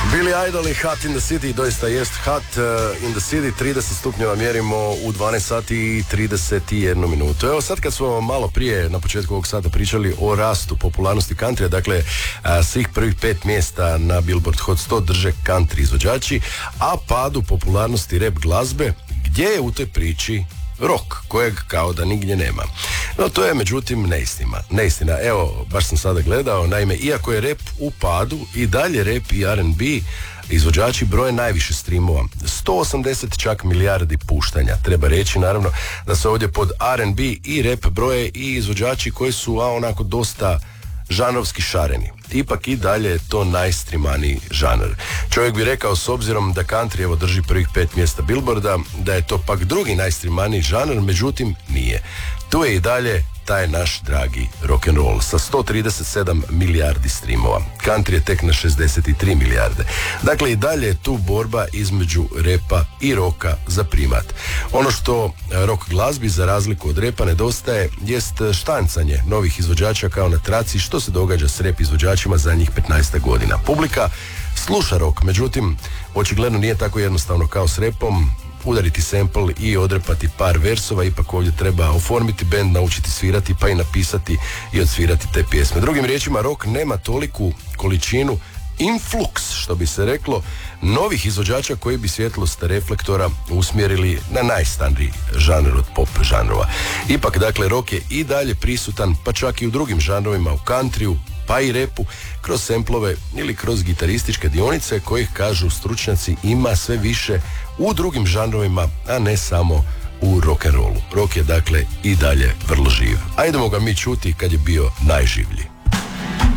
Billy Idol i Hot in the City, doista jest Hot in the City, 30 stupnjeva mjerimo u 12 sati i 31 minutu. Evo sad kad smo malo prije na početku ovog sata pričali o rastu popularnosti countrya, dakle svih prvih 5 mjesta na Billboard Hot 100 drže country izvođači, a padu popularnosti rap glazbe, gdje je u toj priči rock, kojeg kao da nigdje nema. No to je međutim neistina. Evo, baš sam sada gledao, naime, iako je rap u padu, i dalje rap i R&B izvođači broje najviše streamova. 180 čak milijardi puštanja. Treba reći naravno da se ovdje pod R&B i rap broje i izvođači koji su onako dosta žanrovski šareni. Ipak i dalje je to najstreamaniji žanr. Čovjek bi rekao, s obzirom da country evo drži prvih 5 mjesta Billboarda, da je to pak drugi najstreamaniji žanr, međutim nije. Tu je i dalje taj naš dragi rock'n'roll sa 137 milijardi streamova. Country je tek na 63 milijarde. Dakle, i dalje je tu borba između repa i roka za primat. Ono što rock glazbi za razliku od repa nedostaje jest štancanje novih izvođača kao na traci, što se događa s rep izvođačima zadnjih 15 godina. Publika sluša rock, međutim, očigledno nije tako jednostavno kao s repom. Udariti sample i odrepati par versova, ipak ovdje treba oformiti bend, naučiti svirati, pa i napisati i odsvirati te pjesme. Drugim riječima, rock nema toliku količinu influx, što bi se reklo, novih izvođača koji bi svjetlost reflektora usmjerili na najstariji žanr od pop žanrova. Ipak, dakle, rock je i dalje prisutan, pa čak i u drugim žanrovima, u countryu, pa i repu, kroz semplove ili kroz gitarističke dionice, kojih, kažu stručnjaci, ima sve više u drugim žanrovima, a ne samo u rock'n'rollu. Rock je dakle i dalje vrlo živ. A idemo ga mi čuti kad je bio najživlji.